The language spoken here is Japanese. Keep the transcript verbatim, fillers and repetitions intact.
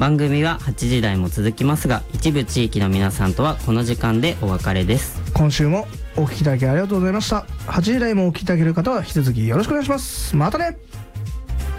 番組ははちじ台も続きますが、一部地域の皆さんとはこの時間でお別れです。 今週もお聞きいただきありがとうございました。はちじ台もお聞きいただける方は引き続きよろしくお願いします。またね。